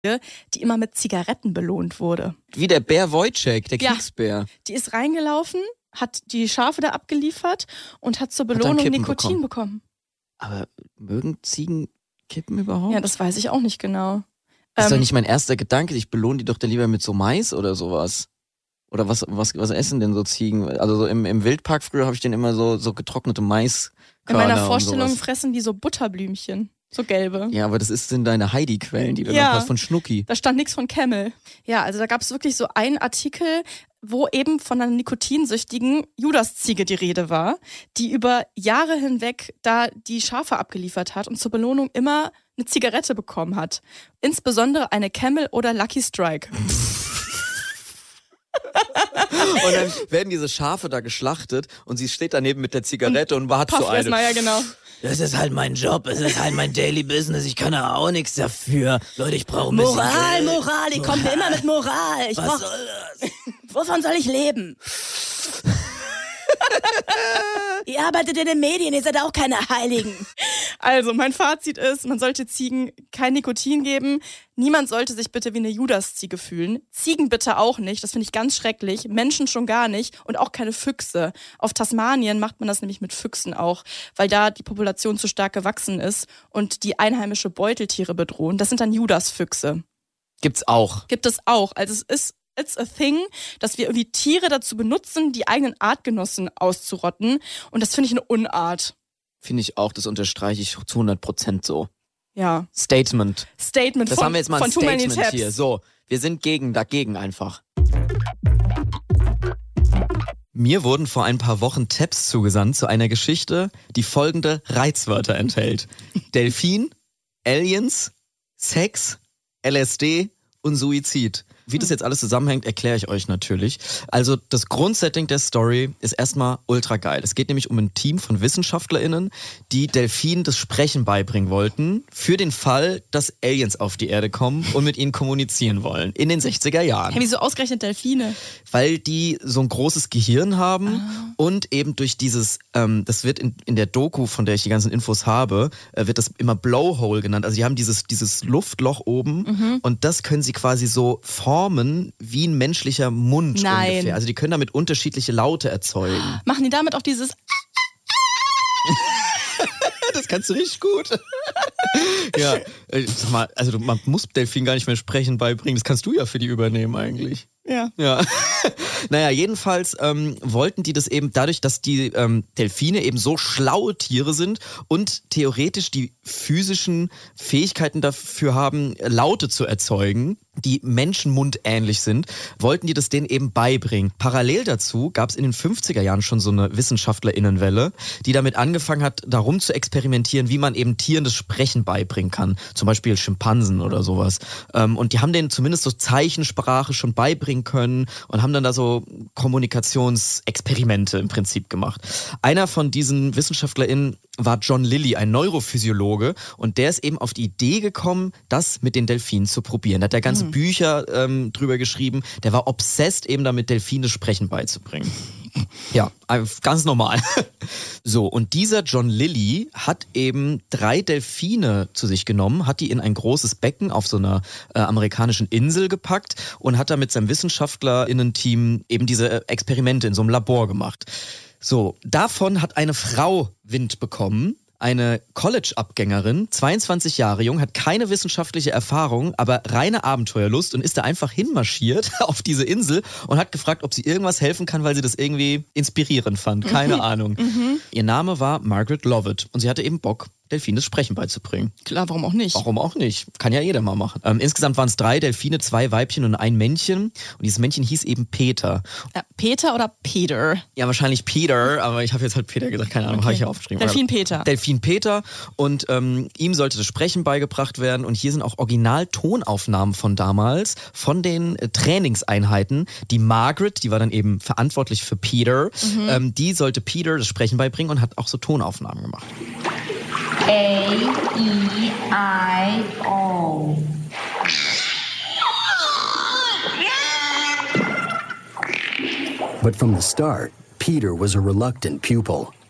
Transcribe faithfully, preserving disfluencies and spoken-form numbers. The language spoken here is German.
die immer mit Zigaretten belohnt wurde. Wie der Bär Wojciech, der Ja, Kriegsbär. Die ist reingelaufen, hat die Schafe da abgeliefert und hat zur dann Belohnung Kippen Nikotin bekommen. Aber mögen Ziegen Kippen überhaupt? Ja, das weiß ich auch nicht genau. Das ist Ähm, doch nicht mein erster Gedanke. Ich belohne die doch dann lieber mit so Mais oder sowas. Oder was, was, was essen denn so Ziegen? Also so im, im Wildpark früher habe ich den immer so, so getrocknete Maiskörner. In meiner und Vorstellung sowas. fressen die so Butterblümchen. So gelbe. Ja, aber das ist sind deine Heidi-Quellen, die du Ja. noch hast von Schnucki. Da stand nichts von Camel. Ja, also da gab es wirklich so einen Artikel, wo eben von einer nikotinsüchtigen Judasziege die Rede war, die über Jahre hinweg da die Schafe abgeliefert hat und zur Belohnung immer eine Zigarette bekommen hat. Insbesondere eine Camel oder Lucky Strike. Und dann werden diese Schafe da geschlachtet und sie steht daneben mit der Zigarette und, und hat so Puff eine. erstmal, ja genau. Das ist halt mein Job, es ist halt mein Daily Business, ich kann da auch nichts dafür. Leute, ich brauche ein bisschen Moral, Geld. Moral, die kommt mir immer mit Moral. Ich Was brauch, soll das? wovon soll ich leben? Ihr arbeitet in den Medien, ihr seid auch keine Heiligen. Also, mein Fazit ist, man sollte Ziegen kein Nikotin geben. Niemand sollte sich bitte wie eine Judasziege fühlen. Ziegen bitte auch nicht, das finde ich ganz schrecklich. Menschen schon gar nicht und auch keine Füchse. Auf Tasmanien macht man das nämlich mit Füchsen auch, weil da die Population zu stark gewachsen ist und die einheimische Beuteltiere bedrohen. Das sind dann Judasfüchse. Gibt's auch. Gibt es auch. Also es ist It's a thing, dass wir irgendwie Tiere dazu benutzen, die eigenen Artgenossen auszurotten. Und das finde ich eine Unart. Finde ich auch, das unterstreiche ich zu hundert Prozent so. Ja. Statement. Statement Das von, haben wir jetzt mal von ein Too Many Statement Tabs. hier. So, wir sind gegen, dagegen einfach. Mir wurden vor ein paar Wochen Tabs zugesandt zu einer Geschichte, die folgende Reizwörter enthält. Delfin, Aliens, Sex, L S D und Suizid. Wie das jetzt alles zusammenhängt, erkläre ich euch natürlich. Also das Grundsetting der Story ist erstmal ultra geil. Es geht nämlich um ein Team von WissenschaftlerInnen, die Delfinen das Sprechen beibringen wollten, für den Fall, dass Aliens auf die Erde kommen und mit ihnen kommunizieren wollen. In den sechziger Jahren. Hey, wieso ausgerechnet Delfine? Weil die so ein großes Gehirn haben Ah. und eben durch dieses, ähm, das wird in, in der Doku, von der ich die ganzen Infos habe, äh, wird das immer Blowhole genannt. Also die haben dieses, dieses Luftloch oben Mhm. und das können sie quasi so formen wie ein menschlicher Mund Nein. ungefähr. Also die können damit unterschiedliche Laute erzeugen. Machen die damit auch dieses... Das kannst du richtig gut. Ja, äh, sag mal, also man muss Delfin gar nicht mehr sprechen beibringen. Das kannst du ja für die übernehmen eigentlich. Ja. Ja. Naja, jedenfalls ähm, wollten die das eben dadurch, dass die ähm, Delfine eben so schlaue Tiere sind und theoretisch die physischen Fähigkeiten dafür haben, Laute zu erzeugen, die menschenmundähnlich sind, wollten die das denen eben beibringen. Parallel dazu gab es in den fünfziger Jahren schon so eine WissenschaftlerInnenwelle, die damit angefangen hat, darum zu experimentieren, wie man eben Tieren das Sprechen beibringen kann. Zum Beispiel Schimpansen oder sowas. Ähm, und die haben denen zumindest so Zeichensprache schon beibringen können und haben dann da so Kommunikationsexperimente im Prinzip gemacht. Einer von diesen WissenschaftlerInnen war John Lilly, ein Neurophysiologe, und der ist eben auf die Idee gekommen, das mit den Delfinen zu probieren. Da hat er ganze mhm. Bücher ähm, drüber geschrieben. Der war obsessed, eben damit Delfine Sprechen beizubringen. Ja, ganz normal. So, und dieser John Lilly hat eben drei Delfine zu sich genommen, hat die in ein großes Becken auf so einer äh, amerikanischen Insel gepackt und hat da mit seinem WissenschaftlerInnen-Team eben diese Experimente in so einem Labor gemacht. So, davon hat eine Frau Wind bekommen. Eine College-Abgängerin, zweiundzwanzig Jahre jung, hat keine wissenschaftliche Erfahrung, aber reine Abenteuerlust und ist da einfach hinmarschiert auf diese Insel und hat gefragt, ob sie irgendwas helfen kann, weil sie das irgendwie inspirierend fand. Keine Mhm. Ahnung. Mhm. Ihr Name war Margaret Lovett und sie hatte eben Bock, Delfinen das Sprechen beizubringen. Klar, warum auch nicht? Warum auch nicht? Kann ja jeder mal machen. Ähm, insgesamt waren es drei Delfine, zwei Weibchen und ein Männchen. Und dieses Männchen hieß eben Peter. Ja, Peter oder Peter? Ja, wahrscheinlich Peter, aber ich habe jetzt halt Peter gesagt, keine Ahnung, Okay. habe ich ja aufgeschrieben. Delfin Peter. Delfin Peter und ähm, ihm sollte das Sprechen beigebracht werden und hier sind auch Original-Tonaufnahmen von damals, von den äh, Trainingseinheiten. Die Margaret, die war dann eben verantwortlich für Peter, Mhm. ähm, die sollte Peter das Sprechen beibringen und hat auch so Tonaufnahmen gemacht. A, E, I, O. But from the start, Peter was a reluctant pupil.